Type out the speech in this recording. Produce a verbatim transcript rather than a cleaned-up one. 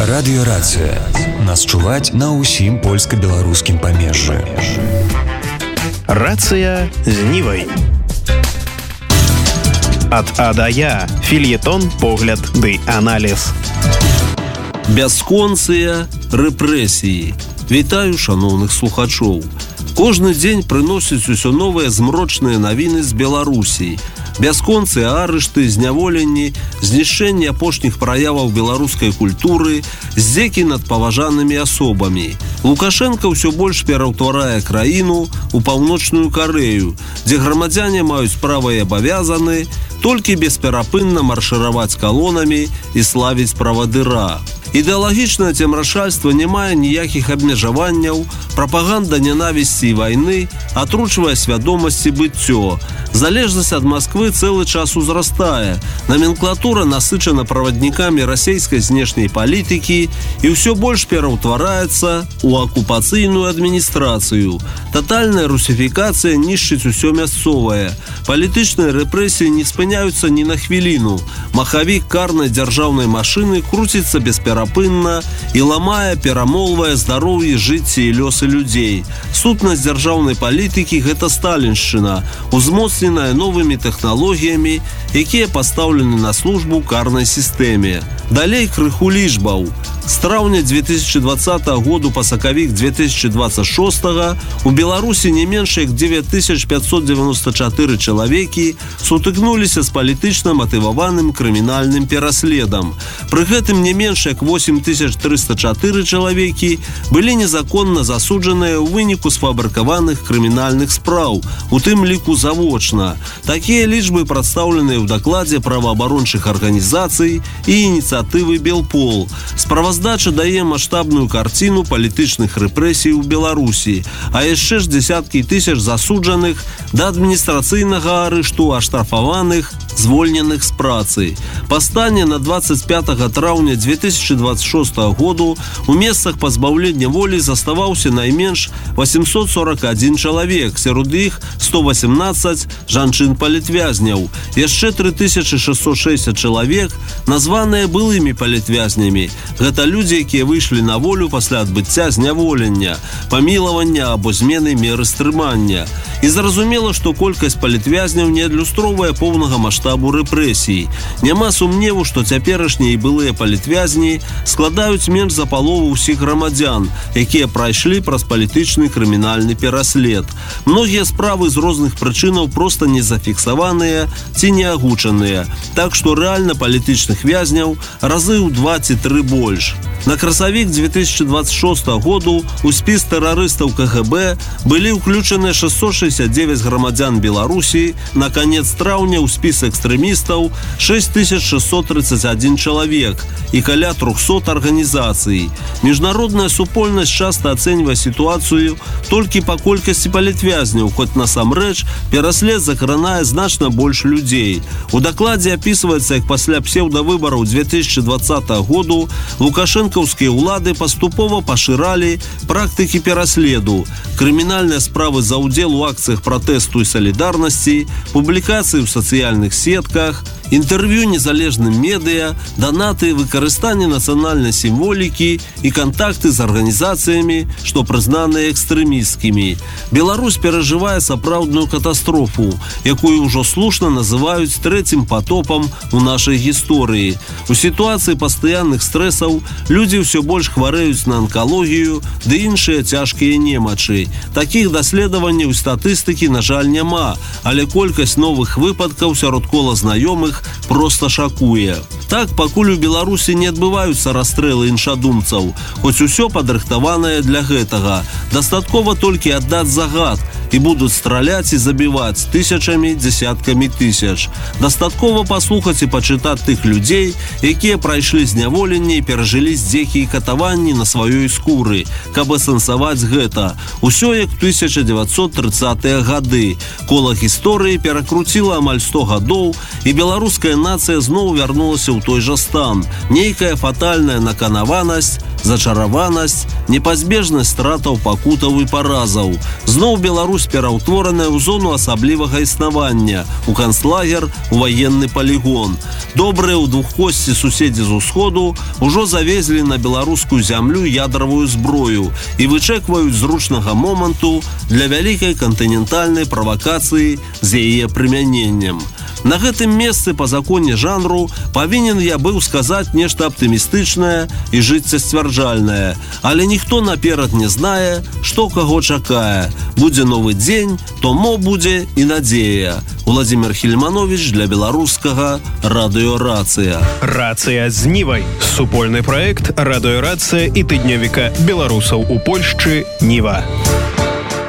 Радыёрацыя. Нас чуваць на ўсім польска-беларускім памежжы. Рацыя з Нівай. Ад А да Я. Фельетон, погляд ды аналіз. Бясконцыя рэпрэсіі. Вітаю шаноўных слухачоў. Кожны дзень прыносяць усё новыя змрочныя навіны з Беларусі. Бясконцыя арышты, зняволенні, знішчэнне апошніх праяваў беларускай культуры, здзекі над паважанымі асобамі. Лукашенко ўсё больш пераўтварае краіну ў паўночную Карэю, дзе грамадзяне маюць права і абавязаны толькі бесперапынна маршыраваць калонамі і славіць правадыра. Ідэалагічнае цемрашальства не мае ніякіх абмежаванняў, прапаганда ненавісці і вайны атручвае свядомасці быццё. Залежнасць ад Масквы цэлы час узрастае. Наменклатура насычана праваднікамі расейскай знешняй палітыкі і ўсё больш пераўтвараецца ў акупацыйную адміністрацыю. Татальная русіфікацыя нішчыць усё мясцовае. Палітычныя рэпрэсіі не спыняюцца ні на хвіліну. Махавік карнай дзяржаўнай машыны круціцца бесперапынна і ламае, перамолвае здароўе, жыцці і лёсы людзей. Сутнасць дзяржаўнай палітыкі – гэта сталіншчына, узмоцненая новымі тэхналогіямі, якія пастаўлены на службу карнай сістэме. Далей крыху лічбаў. З траўня дзве тысячы дваццатага году па сакавік дзве тысячы дваццаць шостага у Беларусі не менш як дзевяць тысяч пятьсот девяносто чатыры чалавекі сутыкнуліся з палітычна матываваным крымінальным пераследам. Пры гэтым не менш як восемь тысяч трыста чатыры чалавекі былі незаконна засуджаныя ў выніку сфабрыкаваных крымінальных спраў, у тым ліку завочна. Такія лічбы прадстаўленыя ў дакладзе праваабарончых арганізацый і ініцыятывы Белпол. Справаздача дае маштабную карціну палітычных рэпрэсій у Беларусі, а яшчэ ж дзесяткі тысяч засуджаных да адміністрацыйнага арышту, аштрафаваных, звольненых з працы. Па стане на дваццаць пятага траўня дзве тысячы дваццаць шостага году у месцах пазбаўлення волі заставаўся найменш восемьсот сорок один чалавек, сярод іх сто восемнадцаць жанчын-палітвязняў. Яшчэ тры тысячы шэсцьсот шэсцьдзесят чалавек названыя былымі палітвязнямі. Гэта людзі, якія выйшлі на волю пасля адбыцця зняволення, памілавання або змены меры стрымання. І зразумела, што колькасць палітвязняў не адлюстроўвае поўнага маштабу рэпрэсій. Няма сумневу, што цяперашнія і былыя палітвязні складаюць менш за палову ўсіх грамадзян, якія прайшлі праз палітычны крымінальны пераслед. Многія справы з розных прычынаў проста не зафіксаваныя ці не агучаныя, так што рэальна палітычных вязняў разы ў два ці тры больш. На красавік дзве тысячы дваццаць шостага году у спіс тэрарыстаў Ка Гэ Бэ былі ўключаныя шэсцьсот шэсцьдзесят девять грамадзян Беларусі, на канец траўня ў спіс экстрэмістаў шэсць тысяч шэсцьсот трыццаць один чалавек і каля трохсот арганізацый. Міжнародная супольнасць часта ацэньвае сітуацыю толькі па колькасці палітвязняў, хоць насамрэч пераслед закранае значна больш людзей. У дакладзе апісваецца, як пасля псеўдавыбараў дзве тысячы дваццатага году лукашэнкаўскія ўлады паступова пашыралі практыкі пераследу, крымінальныя справы за ўдзел у акцыях пратэсту і салідарнасці, публікацыі ў сацыяльных сетках, інтэрв'ю незалежным медыа, данаты, выкарыстанне нацыянальнай сімволікі і кантакты з арганізацыямі, што прызнаныя экстрэмісцкімі. Беларусь перажывае сапраўдную катастрофу, якую ўжо слушна называюць трэцім патопам у нашай гісторыі. У сітуацыі пастаянных стрэсаў людзі ўсё больш хварэюць на анкалогію ды іншыя цяжкія немачы. Такіх даследаванняў і статыстыкі, на жаль, няма, але колькасць новых выпадкаў сярод кола знаёмых проста шакуе. Так, пакуль у Беларусі не адбываюцца расстрэлы іншадумцаў, хоць усё падрыхтаванае для гэтага. Дастаткова толькі аддаць загад, і будуць страляць і забіваць тысячамі, дзесяткамі тысяч. Дастаткова паслухаць і пачытаць тых людзей, якія прайшлі зняволенне і перажылі здзекі і катаванні на сваёй скуры, каб асэнсаваць гэта. Усё як тысяча дзевяцьсот трыццатыя гады. Кола гісторыі перакруціла амаль сто гадоў, і беларуская нацыя зноў вярнулася ў той жа стан. Нейкая фатальная наканаванасць зачараванасць, непазбежнасць стратаў, пакутаў і паразаў. Зноў Беларусь пераўтвораная ў зону асаблівага існавання, у канцлагер, у ваенны палігон. Добрыя ў двухкосці суседзі з усходу ўжо завезлі на беларускую зямлю ядравую зброю і вычэкваюць зручнага моманту для вялікай кантынентальнай правакацыі з яе прымяненнем. На гэтым месцы па законе жанру павінен я быў сказаць нешта аптымістычнае і жыццесцвярджальнае, але ніхто наперад не знае, што каго чакае. Будзе новы дзень, то мо будзе і надзея. Владимир Хельманович для беларускага радыёрацыя. Рацыя з Нівай. Супольны праект радыёрацыя і тыднёвіка беларусаў у Польшчы Ніва.